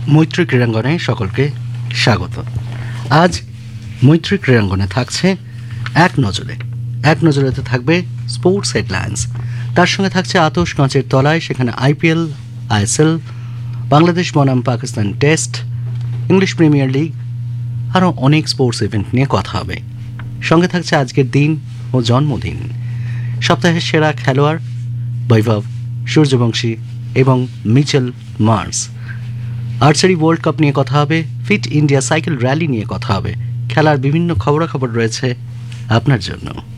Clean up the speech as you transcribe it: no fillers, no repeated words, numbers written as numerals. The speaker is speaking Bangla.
মৈত্রী ক্রীড়াঙ্গনে সকলকে স্বাগত। আজ মৈত্রী ক্রীড়াঙ্গনে থাকছে এক নজরেতে থাকবে স্পোর্টস হেডলাইন্স, তার সঙ্গে থাকছে আতশ কাঁচের তলায়, সেখানে আইপিএল, আইএসএল, বাংলাদেশ বনাম Pakistan test, English premier league, আরও অনেক স্পোর্টস ইভেন্ট নিয়ে কথা হবে। সঙ্গে থাকছে আজকের দিন ও জন্মদিন, সপ্তাহের সেরা খেলোয়াড় বৈভব সূর্যবংশী এবং Mitchell Mars. Archery world cup নিয়ে কথা হবে, ফিট ইন্ডিয়া সাইকেল র্যালি নিয়ে কথা হবে, খেলার বিভিন্ন খবরাখবর রয়েছে আপনার জন্য।